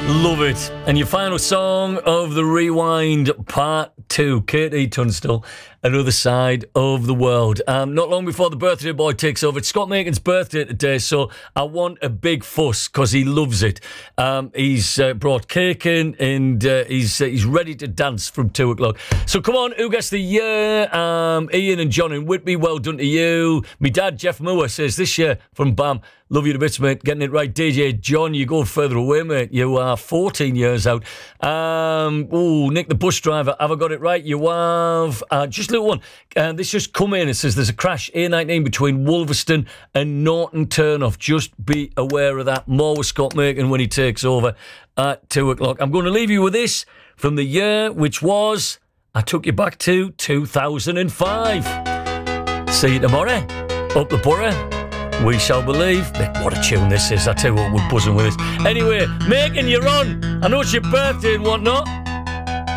Love it. And your final song of the Rewind Part 2, Katie Tunstall, Another Side of the World. Not long before the birthday boy takes over, it's Scott Macon's birthday today, so I want a big fuss because he loves it. He's brought cake in and he's ready to dance from 2 o'clock. So come on, who gets the year? Ian and John in Whitby, well done to you. My dad, Jeff Moore, says this year from BAM, love you to bits, mate. Getting it right. DJ John, you go further away, mate. You are 14 years out. Nick the bus driver, have I got it right? You have. Just a little one. This just come in. It says there's a crash A19 between Wolverston and Norton Turnoff. Just be aware of that. More with Scott Macon when he takes over at 2 o'clock. I'm going to leave you with this from the year, which was, I took you back to 2005. See you tomorrow. Up the borough. We shall believe. What a tune this is. I tell you what, we're buzzing with this. Anyway, Macon, you're on. I know it's your birthday and whatnot.